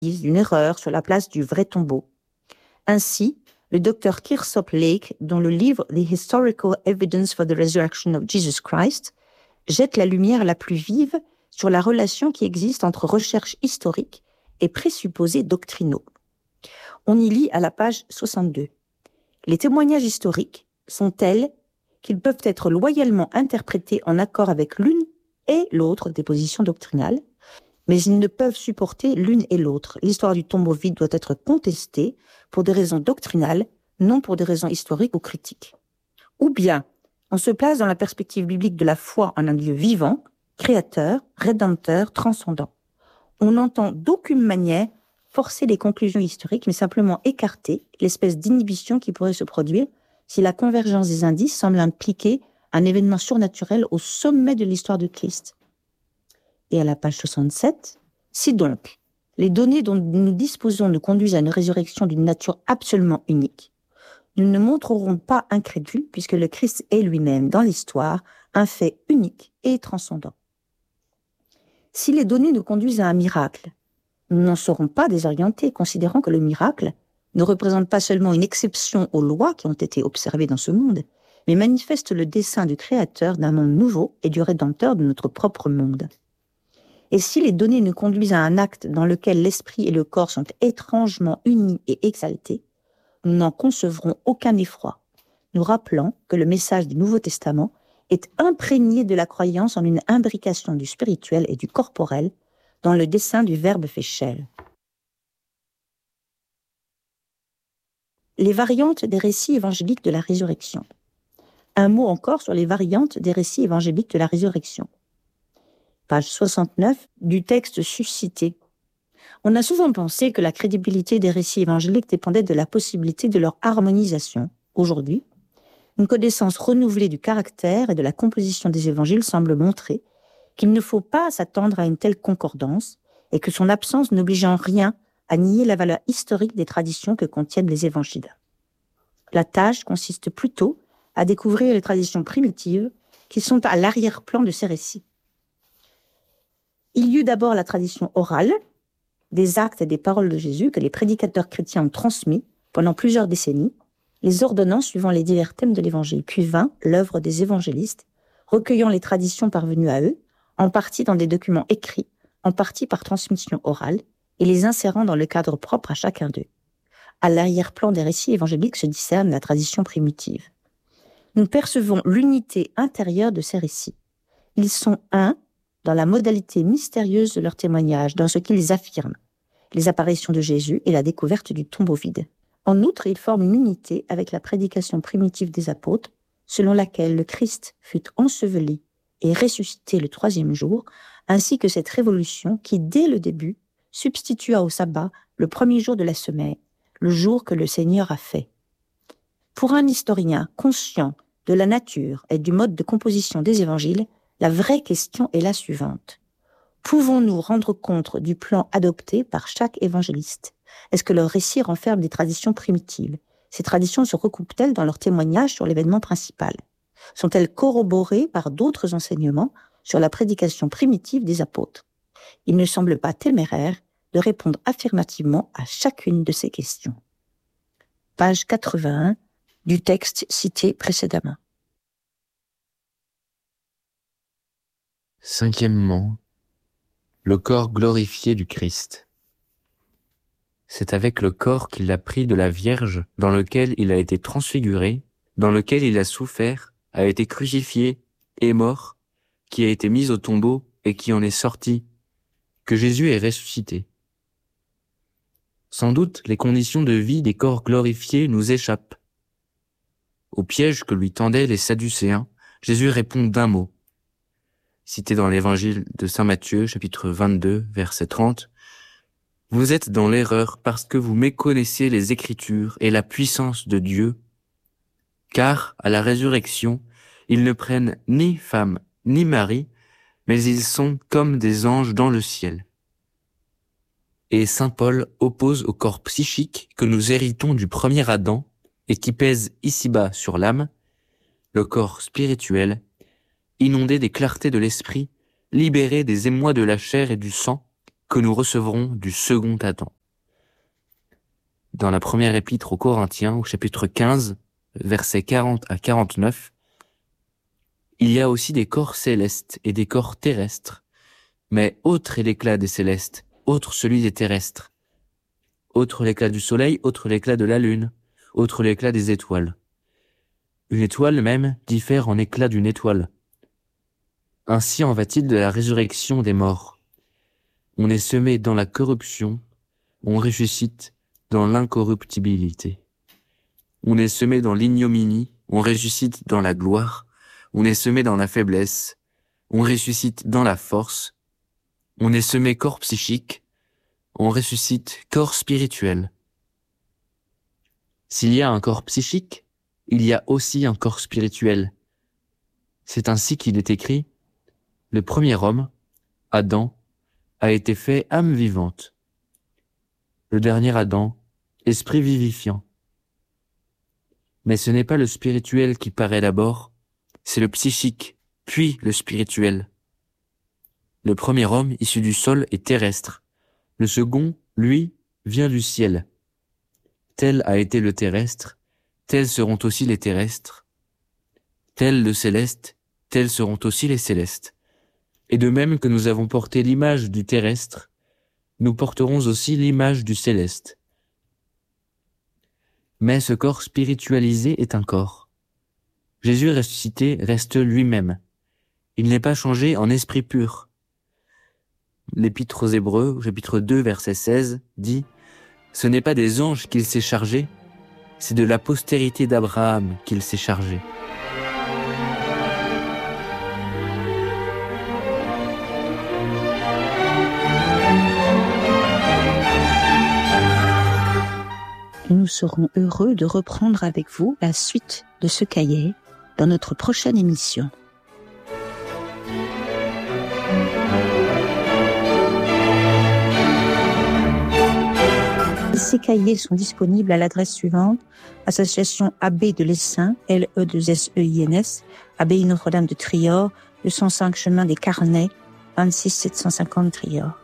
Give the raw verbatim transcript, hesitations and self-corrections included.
d'une erreur sur la place du vrai tombeau. Ainsi, le docteur Kirsop Lake, dont le livre « The Historical Evidence for the Resurrection of Jesus Christ » jette la lumière la plus vive sur la relation qui existe entre recherche historique et présupposés doctrinaux. On y lit à la page soixante-deux. Les témoignages historiques sont tels qu'ils peuvent être loyalement interprétés en accord avec l'une et l'autre des positions doctrinales, mais ils ne peuvent supporter l'une et l'autre. L'histoire du tombeau vide doit être contestée pour des raisons doctrinales, non pour des raisons historiques ou critiques. Ou bien, on se place dans la perspective biblique de la foi en un Dieu vivant, créateur, rédempteur, transcendant. On n'entend d'aucune manière forcer les conclusions historiques, mais simplement écarter l'espèce d'inhibition qui pourrait se produire si la convergence des indices semble impliquer un événement surnaturel au sommet de l'histoire de Christ. Et à la page soixante-sept, si donc les données dont nous disposons nous conduisent à une résurrection d'une nature absolument unique, nous ne montrerons pas incrédules puisque le Christ est lui-même, dans l'histoire, un fait unique et transcendant. Si les données nous conduisent à un miracle, nous n'en serons pas désorientés, considérant que le miracle ne représente pas seulement une exception aux lois qui ont été observées dans ce monde, mais manifeste le dessein du Créateur d'un monde nouveau et du Rédempteur de notre propre monde. Et si les données nous conduisent à un acte dans lequel l'esprit et le corps sont étrangement unis et exaltés, nous n'en concevrons aucun effroi, nous rappelant que le message du Nouveau Testament est imprégné de la croyance en une imbrication du spirituel et du corporel dans le dessein du Verbe fait chair. Les variantes des récits évangéliques de la résurrection. Un mot encore sur les variantes des récits évangéliques de la résurrection. Page soixante-neuf du texte suscité. On a souvent pensé que la crédibilité des récits évangéliques dépendait de la possibilité de leur harmonisation. Aujourd'hui, une connaissance renouvelée du caractère et de la composition des évangiles semble montrer qu'il ne faut pas s'attendre à une telle concordance et que son absence n'oblige en rien à nier la valeur historique des traditions que contiennent les évangiles. La tâche consiste plutôt à découvrir les traditions primitives qui sont à l'arrière-plan de ces récits. Il y eut d'abord la tradition orale, des actes et des paroles de Jésus que les prédicateurs chrétiens ont transmis pendant plusieurs décennies, les ordonnant suivant les divers thèmes de l'évangile. Puis vint l'œuvre des évangélistes, recueillant les traditions parvenues à eux, en partie dans des documents écrits, en partie par transmission orale, et les insérant dans le cadre propre à chacun d'eux. À l'arrière-plan des récits évangéliques se discerne la tradition primitive. Nous percevons l'unité intérieure de ces récits. Ils sont un dans la modalité mystérieuse de leur témoignage, dans ce qu'ils affirment, les apparitions de Jésus et la découverte du tombeau vide. En outre, ils forment une unité avec la prédication primitive des apôtres, selon laquelle le Christ fut enseveli et ressuscité le troisième jour, ainsi que cette révolution qui, dès le début, substitua au sabbat le premier jour de la semaine, le jour que le Seigneur a fait. Pour un historien conscient de la nature et du mode de composition des évangiles, la vraie question est la suivante. Pouvons-nous rendre compte du plan adopté par chaque évangéliste? Est-ce que leurs récits renferment des traditions primitives? Ces traditions se recoupent-elles dans leurs témoignages sur l'événement principal? Sont-elles corroborées par d'autres enseignements sur la prédication primitive des apôtres? Il ne semble pas téméraire de répondre affirmativement à chacune de ces questions. Page quatre-vingt-un du texte cité précédemment. Cinquièmement, le corps glorifié du Christ. C'est avec le corps qu'il a pris de la Vierge, dans lequel il a été transfiguré, dans lequel il a souffert, a été crucifié et mort, qui a été mis au tombeau et qui en est sorti, que Jésus est ressuscité. Sans doute, les conditions de vie des corps glorifiés nous échappent. Au piège que lui tendaient les Sadducéens, Jésus répond d'un mot. Cité dans l'évangile de saint Matthieu, chapitre vingt-deux, verset trente, « Vous êtes dans l'erreur parce que vous méconnaissez les Écritures et la puissance de Dieu, car, à la résurrection, ils ne prennent ni femme ni mari, mais ils sont comme des anges dans le ciel. » Et saint Paul oppose au corps psychique que nous héritons du premier Adam et qui pèse ici-bas sur l'âme, le corps spirituel, inondé des clartés de l'esprit, libéré des émois de la chair et du sang, que nous recevrons du second Adam. Dans la première épître aux Corinthiens, au chapitre quinze, versets quarante à quarante-neuf, il y a aussi des corps célestes et des corps terrestres, mais autre est l'éclat des célestes, autre celui des terrestres. Autre l'éclat du soleil, autre l'éclat de la lune, autre l'éclat des étoiles. Une étoile même diffère en éclat d'une étoile. Ainsi en va-t-il de la résurrection des morts. On est semé dans la corruption, on ressuscite dans l'incorruptibilité. On est semé dans l'ignominie, on ressuscite dans la gloire. On est semé dans la faiblesse, on ressuscite dans la force. On est semé corps psychique, on ressuscite corps spirituel. S'il y a un corps psychique, il y a aussi un corps spirituel. C'est ainsi qu'il est écrit, le premier homme, Adam, a été fait âme vivante. Le dernier Adam, esprit vivifiant. Mais ce n'est pas le spirituel qui paraît d'abord, c'est le psychique, puis le spirituel. Le premier homme, issu du sol, est terrestre. Le second, lui, vient du ciel. Tel a été le terrestre, tels seront aussi les terrestres. Tel le céleste, tels seront aussi les célestes. Et de même que nous avons porté l'image du terrestre, nous porterons aussi l'image du céleste. Mais ce corps spiritualisé est un corps. Jésus ressuscité reste lui-même. Il n'est pas changé en esprit pur. L'Épître aux Hébreux, chapitre deux, verset seize, dit « Ce n'est pas des anges qu'il s'est chargé, c'est de la postérité d'Abraham qu'il s'est chargé. » Nous serons heureux de reprendre avec vous la suite de ce cahier dans notre prochaine émission. Ces cahiers sont disponibles à l'adresse suivante: Association Abbé de l'Essaim, L E deux S E I N S, Abbaye Notre-Dame de Trior, deux cent cinq chemin des Carnets, vingt-six sept cent cinquante Trior.